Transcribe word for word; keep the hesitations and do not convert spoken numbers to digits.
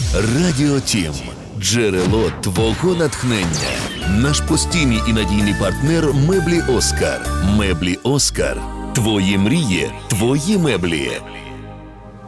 Радіо Тім. Джерело твого натхнення. Наш постійний і надійний партнер меблі Оскар. Меблі Оскар. Твої мрії, твої меблі.